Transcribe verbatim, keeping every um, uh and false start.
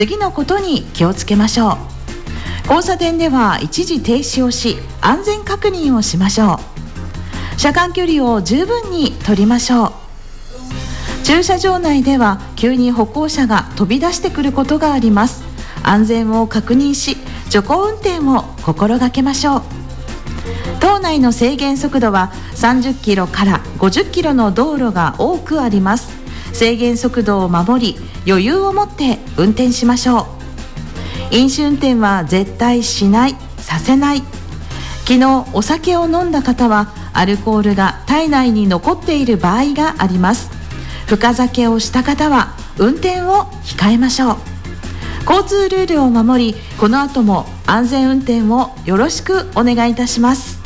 次のことに気をつけましょう。交差点では一時停止をし、安全確認をしましょう。車間距離を十分に取りましょう。駐車場内では急に歩行者が飛び出してくることがあります。安全を確認し、徐行運転を心がけましょう。島内の制限速度はさんじゅっキロからごじゅっキロの道路が多くあります。制限速度を守り、余裕を持って運転しましょう。飲酒運転は絶対しない、させない。昨日お酒を飲んだ方はアルコールが体内に残っている場合があります。深酒をした方は運転を控えましょう。交通ルールを守り、この後も安全運転をよろしくお願いいたします。